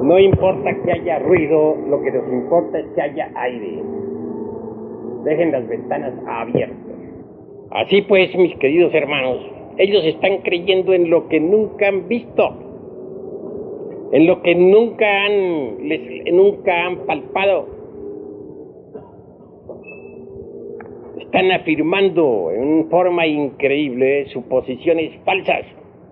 No importa que haya ruido, lo que nos importa es que haya aire. Dejen las ventanas abiertas. Así pues, mis queridos hermanos, ellos están creyendo en lo que nunca han visto, en lo que nunca han palpado. Están afirmando en forma increíble suposiciones falsas.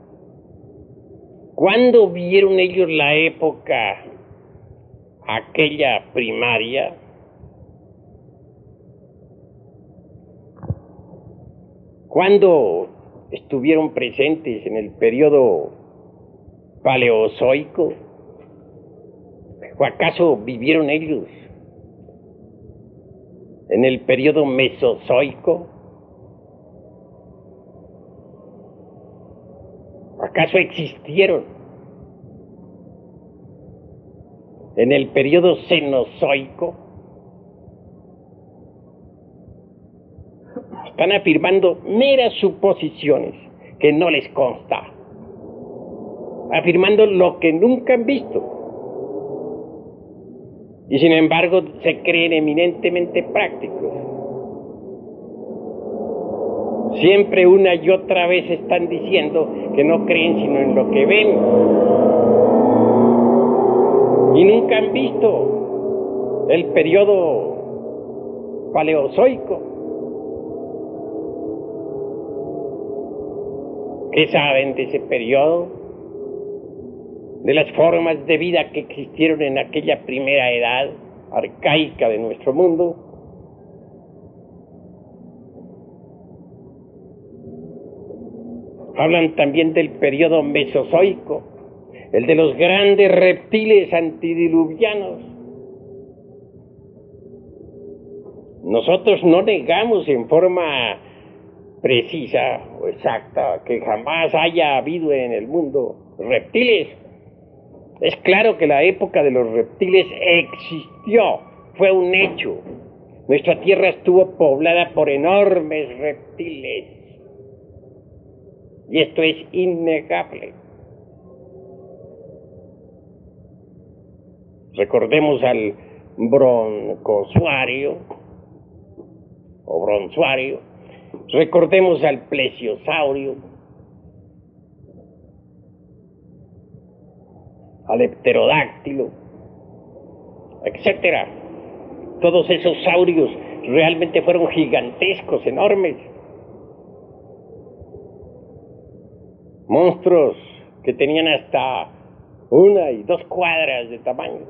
¿Cuándo vieron ellos la época aquella primaria? ¿Cuándo estuvieron presentes en el periodo paleozoico? ¿O acaso vivieron ellos en el periodo mesozoico? ¿Acaso existieron en el periodo cenozoico? Están afirmando meras suposiciones que no les consta, afirmando lo que nunca han visto, y sin embargo se creen eminentemente prácticos. Siempre una y otra vez están diciendo que no creen sino en lo que ven, y nunca han visto el periodo paleozoico. ¿Qué saben de ese periodo? De las formas de vida que existieron en aquella primera edad arcaica de nuestro mundo. Hablan también del periodo mesozoico, el de los grandes reptiles antidiluvianos. Nosotros no negamos en forma precisa o exacta que jamás haya habido en el mundo reptiles. Es claro que la época de los reptiles existió, fue un hecho. Nuestra tierra estuvo poblada por enormes reptiles, y esto es innegable. Recordemos al broncosuario o bronzuario, recordemos al plesiosaurio, al pterodáctilo, etcétera. Todos esos saurios realmente fueron gigantescos, enormes, monstruos que tenían hasta 1 y 2 cuadras de tamaño.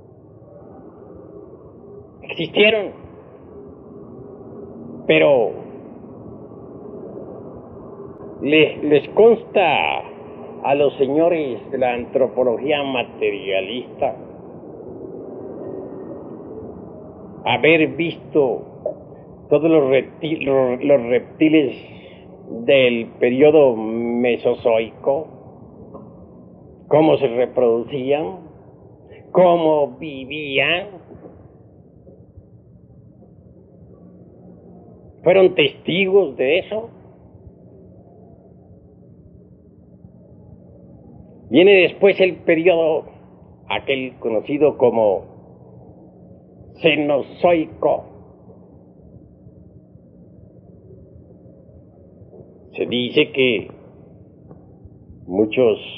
Existieron, pero les consta a los señores de la antropología materialista haber visto todos los reptiles del periodo mesozoico, cómo se reproducían, cómo vivían. ¿Fueron testigos de eso? Viene después el periodo, aquel conocido como cenozoico. Se dice que muchos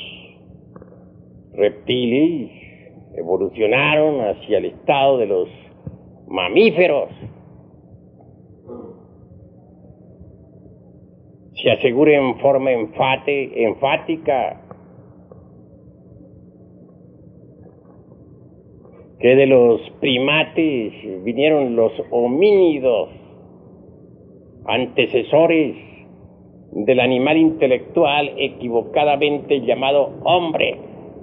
reptiles evolucionaron hacia el estado de los mamíferos. Se asegura en forma enfática que de los primates vinieron los homínidos, antecesores del animal intelectual equivocadamente llamado hombre.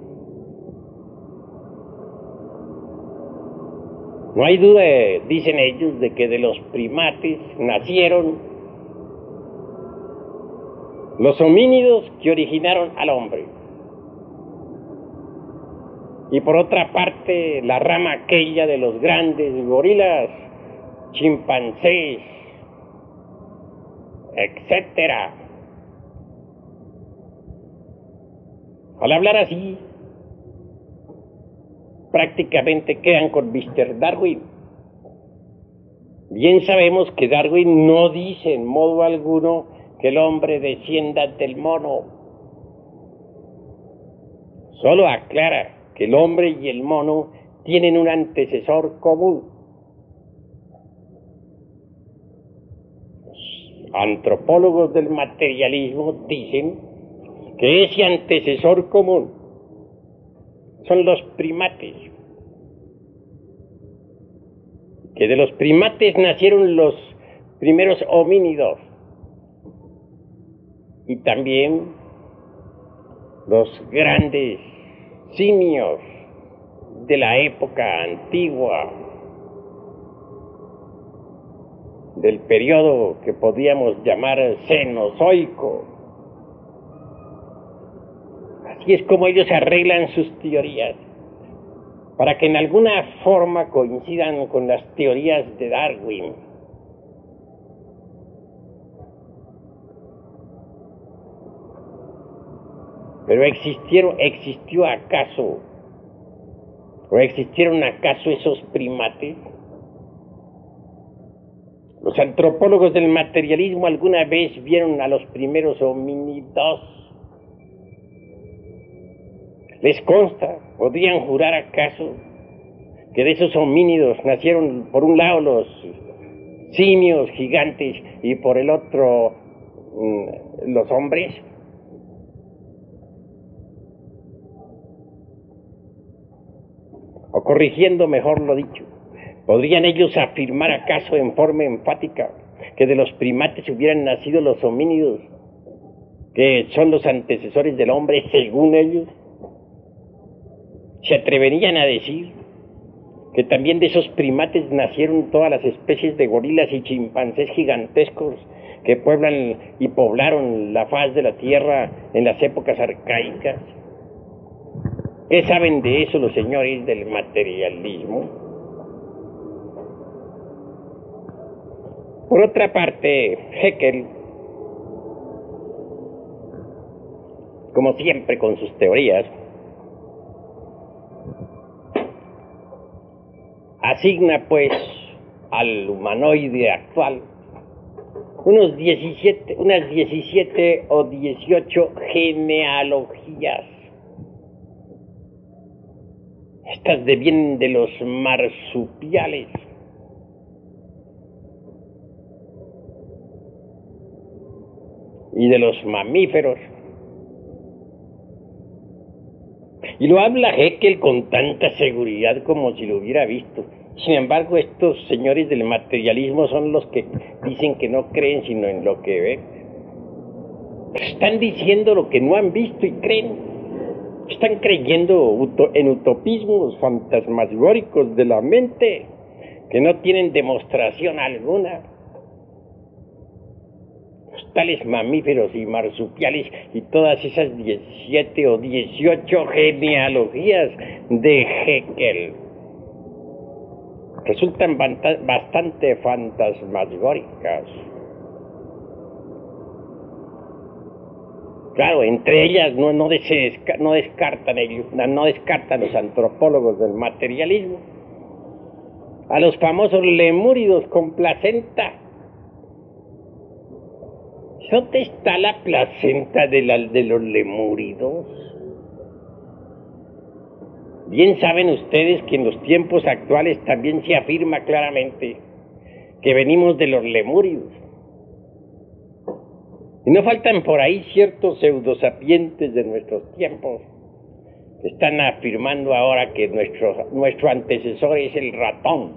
No hay duda, dicen ellos, de que de los primates nacieron los homínidos que originaron al hombre. Y por otra parte, la rama aquella de los grandes gorilas, chimpancés, etcétera. Al hablar así, prácticamente quedan con Mr. Darwin. Bien sabemos que Darwin no dice en modo alguno que el hombre descienda del mono. Solo aclara que el hombre y el mono tienen un antecesor común. Los antropólogos del materialismo dicen que ese antecesor común son los primates. Que de los primates nacieron los primeros homínidos y también los grandes simios de la época antigua, del periodo que podíamos llamar cenozoico. Así es como ellos arreglan sus teorías, para que en alguna forma coincidan con las teorías de Darwin. Pero existieron acaso esos primates? Los antropólogos del materialismo alguna vez vieron a los primeros homínidos. ¿Les consta? ¿Podrían jurar acaso que de esos homínidos nacieron por un lado los simios gigantes y por el otro los hombres? O corrigiendo mejor lo dicho, ¿podrían ellos afirmar acaso en forma enfática que de los primates hubieran nacido los homínidos, que son los antecesores del hombre según ellos? ¿Se atreverían a decir que también de esos primates nacieron todas las especies de gorilas y chimpancés gigantescos que pueblan y poblaron la faz de la tierra en las épocas arcaicas? ¿Qué saben de eso los señores del materialismo? Por otra parte, Haeckel, como siempre con sus teorías, asigna pues al humanoide actual unas 17 o 18 genealogías. Estas devienen de los marsupiales. Y de los mamíferos. Y lo habla Haeckel con tanta seguridad como si lo hubiera visto. Sin embargo, estos señores del materialismo son los que dicen que no creen sino en lo que ven. Están diciendo lo que no han visto y creen. Están creyendo en utopismos fantasmagóricos de la mente que no tienen demostración alguna. Los tales mamíferos y marsupiales y todas esas 17 o 18 genealogías de Haeckel resultan bastante fantasmagóricas. Claro, entre ellas no descartan los antropólogos del materialismo a los famosos lemúridos con placenta. ¿Dónde está la placenta de los lemúridos? Bien saben ustedes que en los tiempos actuales también se afirma claramente que venimos de los lemúridos. Y no faltan por ahí ciertos pseudosapientes de nuestros tiempos que están afirmando ahora que nuestro antecesor es el ratón.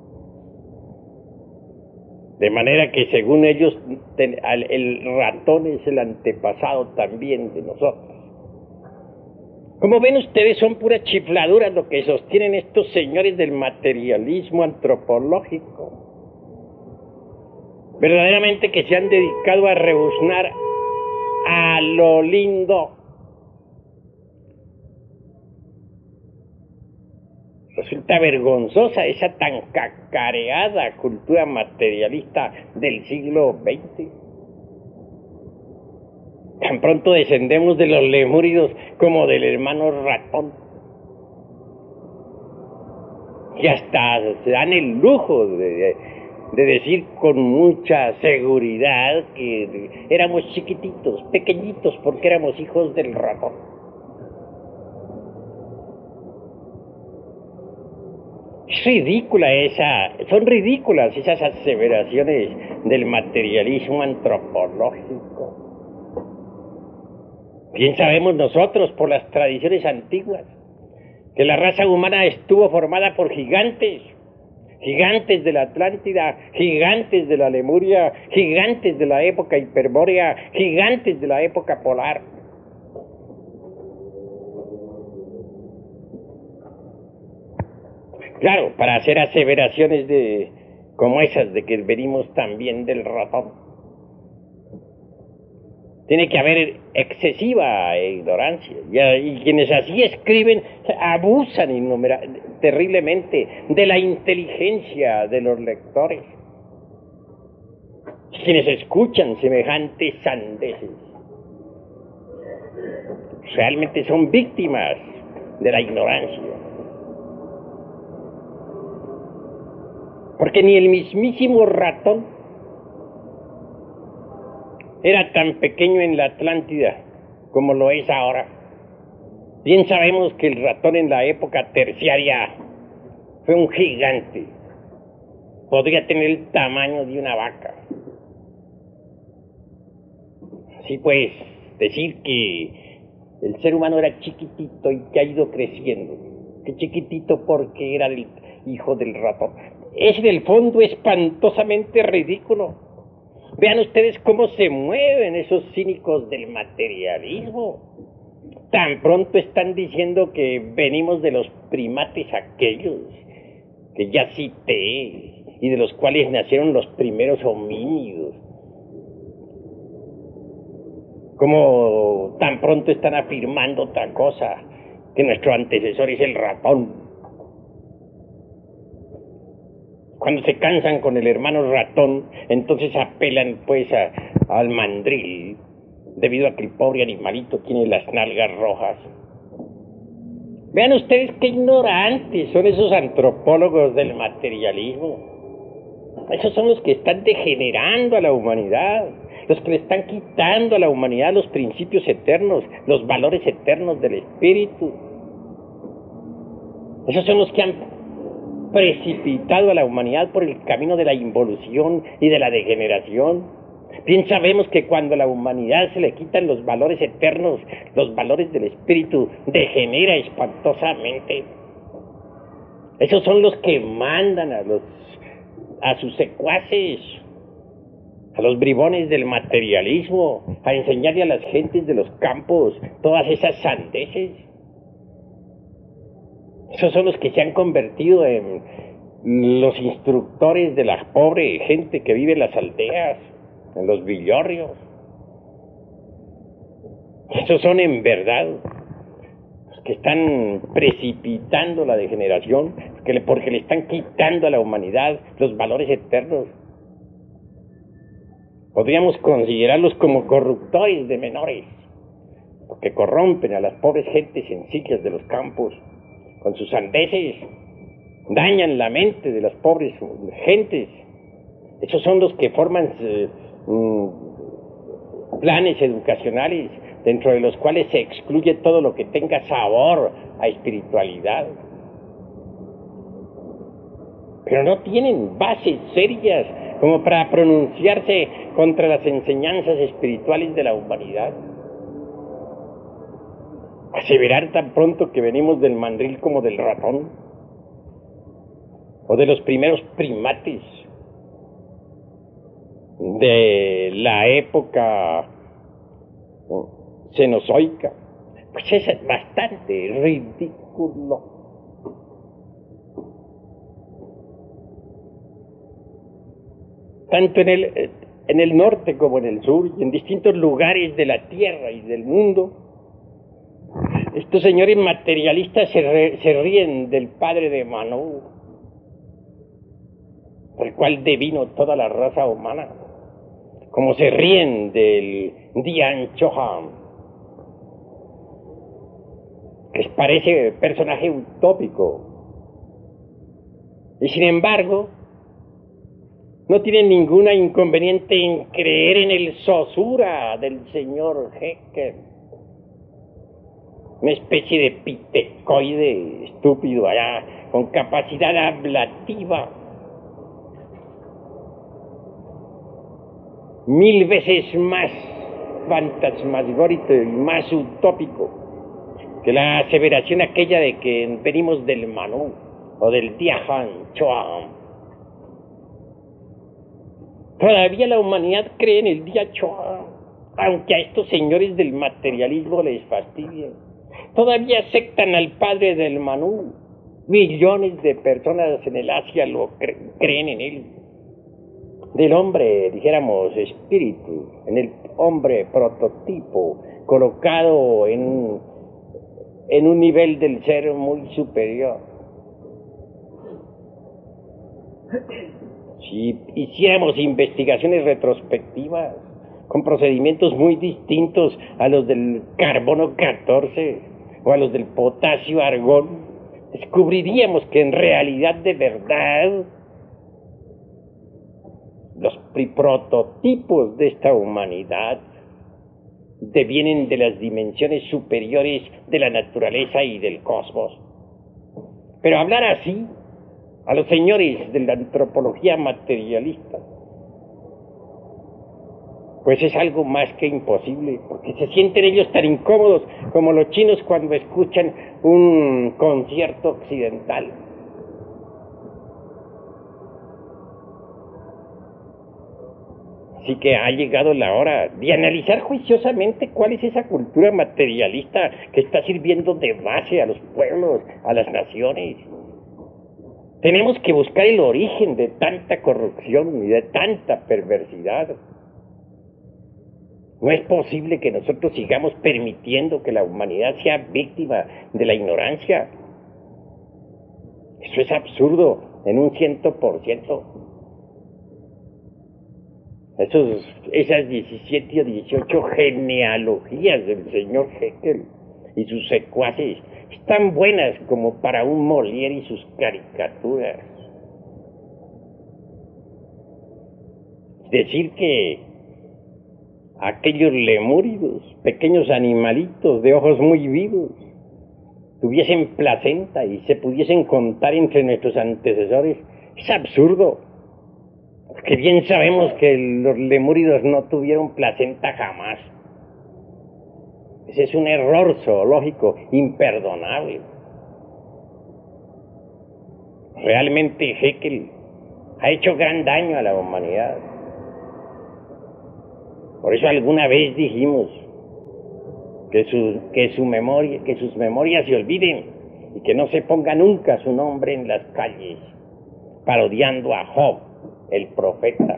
De manera que según ellos el ratón es el antepasado también de nosotros. Como ven ustedes, son puras chifladuras lo que sostienen estos señores del materialismo antropológico. Verdaderamente que se han dedicado a rebuznar a lo lindo. Resulta vergonzosa esa tan cacareada cultura materialista del siglo XX. Tan pronto descendemos de los lemúridos como del hermano ratón. que hasta se dan el lujo de decir con mucha seguridad que éramos chiquititos, pequeñitos, porque éramos hijos del ratón. Son ridículas esas aseveraciones del materialismo antropológico. Bien sabemos nosotros por las tradiciones antiguas que la raza humana estuvo formada por gigantes, gigantes de la Atlántida, gigantes de la Lemuria, gigantes de la época hiperbórea, gigantes de la época polar. Claro, para hacer aseveraciones como esas de que venimos también del ratón, tiene que haber excesiva ignorancia. Y quienes así escriben abusan terriblemente de la inteligencia de los lectores. Quienes escuchan semejantes sandeces realmente son víctimas de la ignorancia. Porque ni el mismísimo ratón era tan pequeño en la Atlántida como lo es ahora. Bien sabemos que el ratón en la época terciaria fue un gigante. Podría tener el tamaño de una vaca. Así pues, decir que el ser humano era chiquitito y que ha ido creciendo. Que chiquitito porque era el hijo del ratón. Es en el fondo espantosamente ridículo. Vean ustedes cómo se mueven esos cínicos del materialismo. Tan pronto están diciendo que venimos de los primates aquellos que ya cité y de los cuales nacieron los primeros homínidos. Como tan pronto están afirmando otra cosa, que nuestro antecesor es el ratón. Cuando se cansan con el hermano ratón, entonces apelan pues al mandril, debido a que el pobre animalito tiene las nalgas rojas. Vean ustedes qué ignorantes son esos antropólogos del materialismo. Esos son los que están degenerando a la humanidad, los que le están quitando a la humanidad los principios eternos, los valores eternos del espíritu. Esos son los que han precipitado a la humanidad por el camino de la involución y de la degeneración. Bien sabemos que cuando a la humanidad se le quitan los valores eternos, los valores del espíritu, degenera espantosamente. Esos son los que mandan a sus secuaces, a los bribones del materialismo, a enseñarle a las gentes de los campos todas esas sandeces. Esos son los que se han convertido en los instructores de la pobre gente que vive en las aldeas, en los villorrios. Esos son en verdad los que están precipitando la degeneración, porque le están quitando a la humanidad los valores eternos. Podríamos considerarlos como corruptores de menores, porque corrompen a las pobres gentes sencillas de los campos. Con sus sandeces dañan la mente de las pobres gentes. Esos son los que forman planes educacionales dentro de los cuales se excluye todo lo que tenga sabor a espiritualidad. Pero no tienen bases serias como para pronunciarse contra las enseñanzas espirituales de la humanidad. Aseverar tan pronto que venimos del mandril como del ratón, o de los primeros primates de la época cenozoica, pues es bastante ridículo. Tanto en el norte como en el sur, y en distintos lugares de la tierra y del mundo, estos señores materialistas se ríen del padre de Manu, por el cual devino toda la raza humana, como se ríen del Dian Chohan, que les parece personaje utópico, Y sin embargo, no tienen ningún inconveniente en creer en el sosura del señor Haeckel. Una especie de pitecoide estúpido allá, con capacidad ablativa 1000 veces más fantasmagórico y más utópico que la aseveración aquella de que venimos del Manu o del Diahan Choam. Todavía la humanidad cree en el Dia Choam, aunque a estos señores del materialismo les fastidie. Todavía aceptan al padre del Manu. Millones de personas en el Asia lo creen en él. Del hombre, dijéramos, espíritu, en el hombre prototipo, colocado en un nivel del ser muy superior. Si hiciéramos investigaciones retrospectivas con procedimientos muy distintos a los del carbono 14 o a los del potasio argón, descubriríamos que en realidad de verdad los prototipos de esta humanidad devienen de las dimensiones superiores de la naturaleza y del cosmos. Pero hablar así a los señores de la antropología materialista, pues es algo más que imposible, porque se sienten ellos tan incómodos como los chinos cuando escuchan un concierto occidental. Así que ha llegado la hora de analizar juiciosamente cuál es esa cultura materialista que está sirviendo de base a los pueblos, a las naciones. Tenemos que buscar el origen de tanta corrupción y de tanta perversidad. No es posible que nosotros sigamos permitiendo que la humanidad sea víctima de la ignorancia. Eso es absurdo en un 100%. Esas 17 o 18 genealogías del señor Haeckel y sus secuaces están buenas como para un Molière y sus caricaturas. Decir que aquellos lemúridos, pequeños animalitos de ojos muy vivos, tuviesen placenta y se pudiesen contar entre nuestros antecesores, es absurdo. Porque bien sabemos que los lemúridos no tuvieron placenta jamás. Ese es un error zoológico imperdonable. Realmente Haeckel ha hecho gran daño a la humanidad. Por eso alguna vez dijimos que sus memorias se olviden y que no se ponga nunca su nombre en las calles, parodiando a Job, el profeta.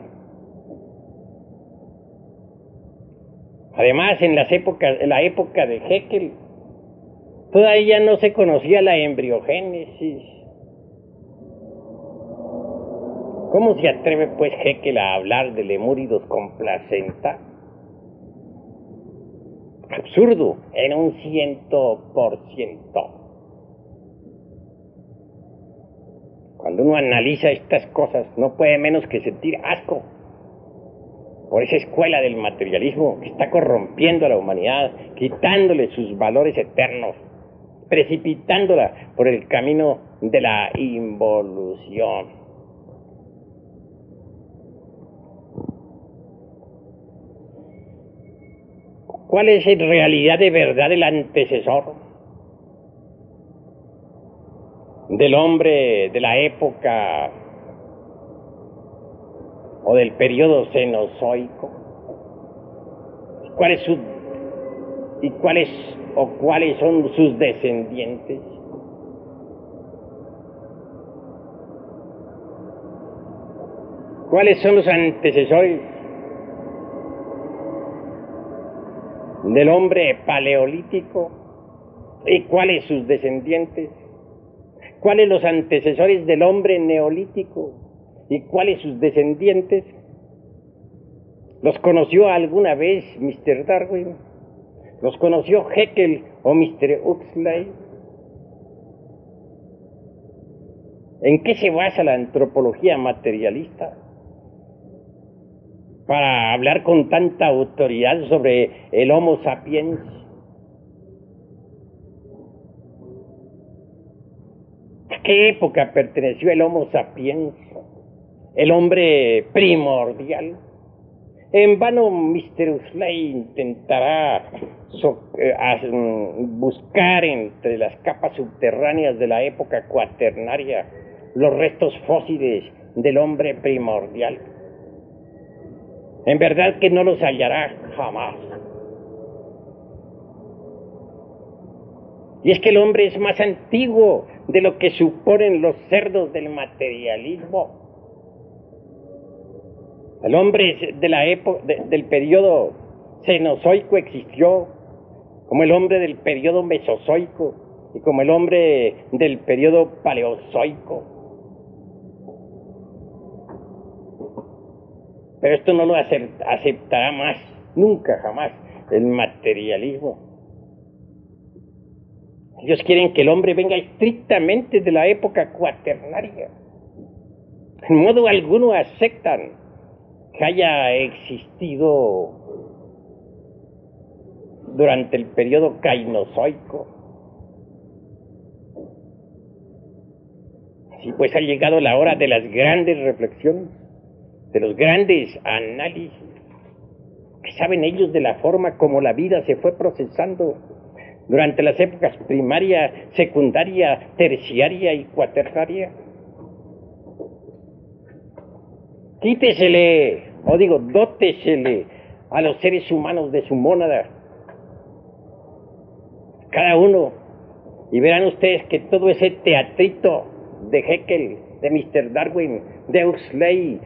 Además, en la época de Haeckel, todavía no se conocía la embriogénesis. ¿Cómo se atreve pues Haeckel a hablar de lemúridos con placenta? Absurdo, en un 100%. Cuando uno analiza estas cosas, no puede menos que sentir asco por esa escuela del materialismo que está corrompiendo a la humanidad, quitándole sus valores eternos, precipitándola por el camino de la involución. ¿Cuál es en realidad de verdad el antecesor del hombre de la época o del periodo cenozoico? ¿Cuáles son sus descendientes? ¿Cuáles son los antecesores del hombre paleolítico? ¿Y cuáles sus descendientes? ¿Cuáles los antecesores del hombre neolítico? ¿Y cuáles sus descendientes? ¿Los conoció alguna vez Mr. Darwin? ¿Los conoció Haeckel o Mr. Huxley? ¿En qué se basa la antropología materialista para hablar con tanta autoridad sobre el Homo sapiens? ¿A qué época perteneció el Homo sapiens, el hombre primordial? En vano Mr. Huxley intentará buscar entre las capas subterráneas de la época cuaternaria los restos fósiles del hombre primordial. En verdad que no los hallará jamás. Y es que el hombre es más antiguo de lo que suponen los cerdos del materialismo. El hombre de la época del periodo cenozoico existió, como el hombre del periodo mesozoico y como el hombre del periodo paleozoico. Pero esto no lo aceptará más, nunca, jamás, el materialismo. Ellos quieren que el hombre venga estrictamente de la época cuaternaria. En modo alguno aceptan que haya existido durante el periodo cainozoico. Sí, pues ha llegado la hora de las grandes reflexiones, de los grandes análisis. ¿Qué saben ellos de la forma como la vida se fue procesando durante las épocas primaria, secundaria, terciaria y cuaternaria? Dótesele a los seres humanos de su mónada, cada uno, y verán ustedes que todo ese teatrito de Haeckel, de Mr. Darwin, de Huxley,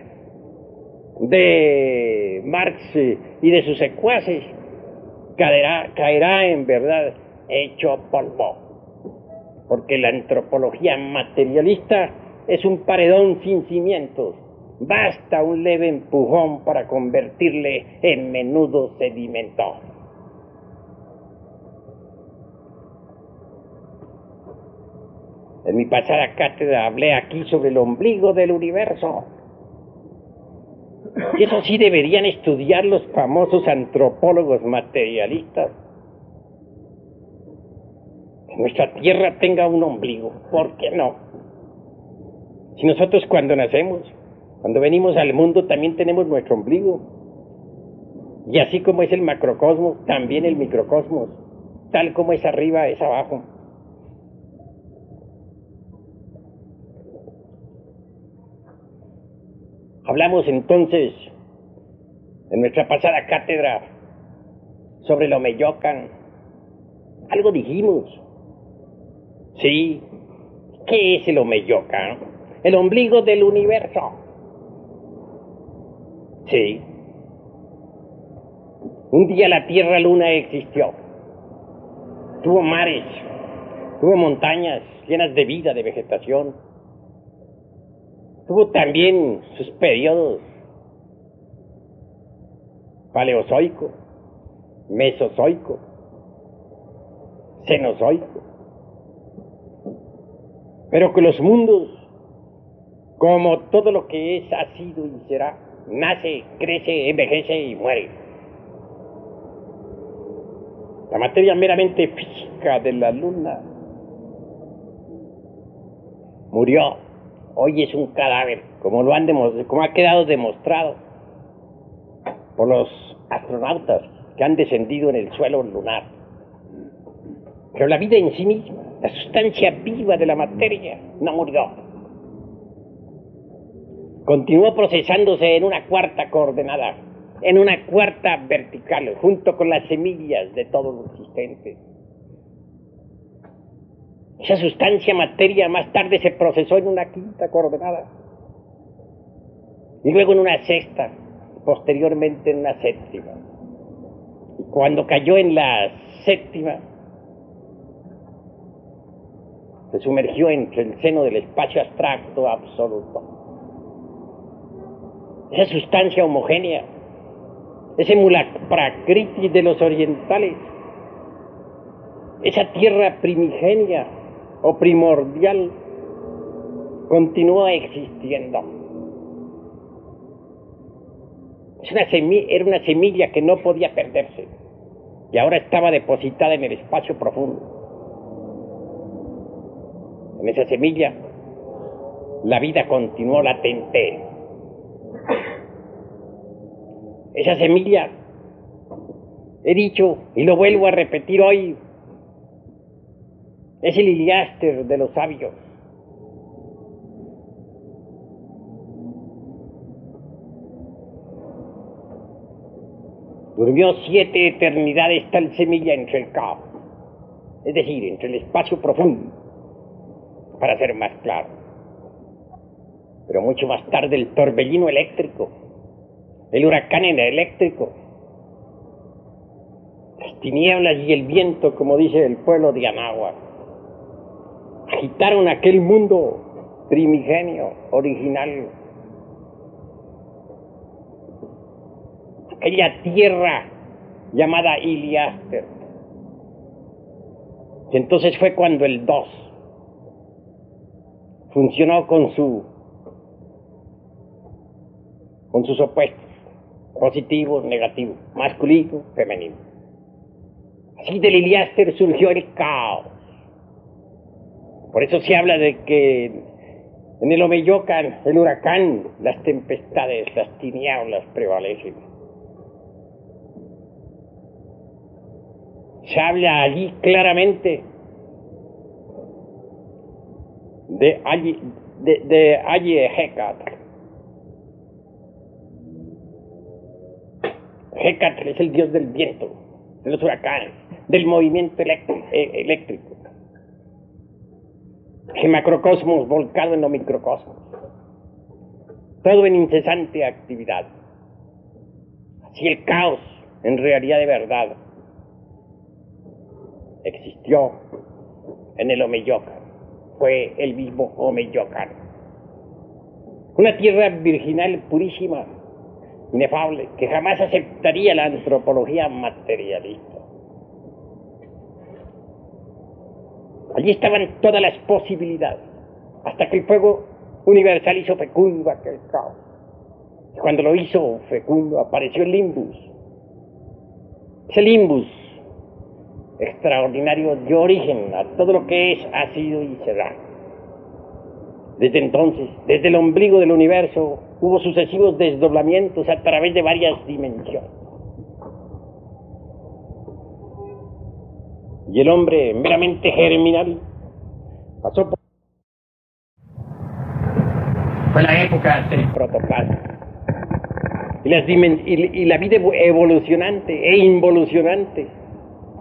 de Marx y de sus secuaces caerá en verdad hecho polvo, porque la antropología materialista es un paredón sin cimientos. Basta un leve empujón para convertirle en menudo sedimento. En mi pasada cátedra hablé aquí sobre el ombligo del universo. Y eso sí deberían estudiar los famosos antropólogos materialistas. Que nuestra Tierra tenga un ombligo, ¿por qué no? Si nosotros cuando nacemos, cuando venimos al mundo, también tenemos nuestro ombligo. Y así como es el macrocosmos, también el microcosmos. Tal como es arriba, es abajo. Hablamos entonces, en nuestra pasada cátedra, sobre el Omeyocan. Algo dijimos. Sí. ¿Qué es el Omeyocan? El ombligo del universo. Sí. Un día la Tierra Luna existió. Tuvo mares, tuvo montañas llenas de vida, de vegetación. Tuvo también sus periodos paleozoico, mesozoico, cenozoico. Pero que los mundos, como todo lo que es, ha sido y será, nace, crece, envejece y muere. La materia meramente física de la Luna murió. Hoy es un cadáver, como ha quedado demostrado por los astronautas que han descendido en el suelo lunar. Pero la vida en sí misma, la sustancia viva de la materia, no murió. Continuó procesándose en una cuarta coordenada, en una cuarta vertical, junto con las semillas de todo lo existente. Esa sustancia materia más tarde se procesó en una quinta coordenada, y luego en una sexta, posteriormente en una séptima. Y cuando cayó en la séptima, se sumergió entre el seno del espacio abstracto absoluto. Esa sustancia homogénea, ese Prakriti de los orientales, esa tierra primigenia o primordial, continuó existiendo. Era una semilla que no podía perderse y ahora estaba depositada en el espacio profundo. En esa semilla, la vida continuó latente. Esa semilla, he dicho y lo vuelvo a repetir hoy, es el Iliáster de los sabios. Durmió 7 eternidades tal semilla entre el caos, es decir, entre el espacio profundo, para ser más claro. Pero mucho más tarde el torbellino eléctrico, el huracán eléctrico, las tinieblas y el viento, como dice el pueblo de Anáhuac, agitaron aquel mundo primigenio, original, aquella tierra llamada Iliáster. Y entonces fue cuando el 2 funcionó con sus opuestos, positivos, negativos, masculino, femenino. Así del Iliáster surgió el caos. Por eso se habla de que en el Omeyocan, el huracán, las tempestades, las tinieblas prevalecen. Se habla allí claramente de Aye-Hecatl. Hecatl es el dios del viento, de los huracanes, del movimiento eléctrico. El macrocosmos volcado en los microcosmos. Todo en incesante actividad. Así el caos, en realidad de verdad, existió en el Omeyocan. Fue el mismo Omeyocan. Una tierra virginal purísima, inefable, que jamás aceptaría la antropología materialista. Allí estaban todas las posibilidades, hasta que el fuego universal hizo fecundo aquel caos. Y cuando lo hizo fecundo, apareció el limbus. Ese limbus extraordinario dio origen a todo lo que es, ha sido y será. Desde entonces, desde el ombligo del universo, hubo sucesivos desdoblamientos a través de varias dimensiones. Y el hombre meramente germinal pasó por... Fue la época del protoplasma. Y la vida evolucionante e involucionante